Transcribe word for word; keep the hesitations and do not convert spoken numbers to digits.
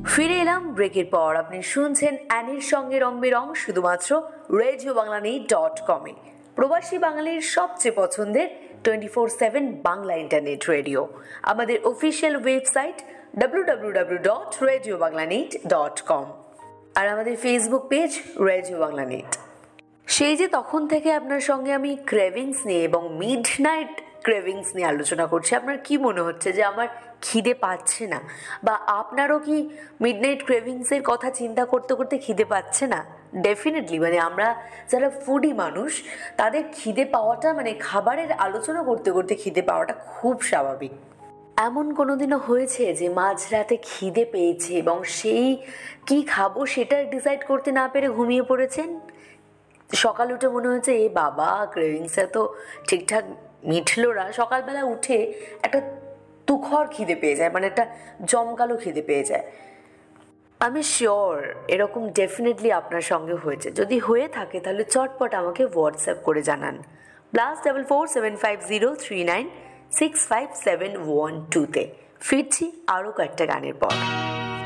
ফিরে এলাম ব্রেকের পর। আপনি শুনছেন অ্যানির সঙ্গে রং বেরং শুধুমাত্র রেডিও বাংলানি ডট কমে, প্রবাসী বাঙালির সবচেয়ে পছন্দের twenty four seven Bangla internet radio. আমাদের official website W W W dot radio বাংলানিট dot com আর আমাদের ফেসবুক পেজ রেডিও বাংলানিট। সেই যে তখন থেকে আপনার সঙ্গে আমি ক্রেভিংস নিয়ে এবং মিড নাইট ক্রেভিংস নিয়ে আলোচনা করছি, আপনার কি মনে হচ্ছে যে আমার খিদে পাচ্ছে না? বা আপনারও কি মিড নাইট ক্রেভিংসের কথা চিন্তা করতে করতে খিদে পাচ্ছে না? ডেফিনেটলি, মানে আমরা যারা ফুডি মানুষ তাদের খিদে পাওয়াটা, মানে খাবারের আলোচনা করতে করতে খিদে পাওয়াটা খুব স্বাভাবিক। এমন কোনোদিনও হয়েছে যে মাঝরাতে খিদে পেয়েছে এবং সেই কি খাবো সেটা ডিসাইড করতে না পেরে ঘুমিয়ে পড়েছেন? সকাল উঠে মনে হয়েছে এ বাবা, ক্রেভিংসটা তো ঠিকঠাক মিটলো না। সকালবেলা উঠে একটা তুখর খিদে পেয়ে যায়, মানে একটা জমকালো খিদে পেয়ে যায়। আমি শিওর এরকম ডেফিনেটলি আপনার সঙ্গে হয়েছে। যদি হয়ে থাকে তাহলে চটপট আমাকে হোয়াটসঅ্যাপ করে জানান plus double four seven five zero three nine six five seven one টুতে। ফিরছি আরও কয়েকটা গানের পর।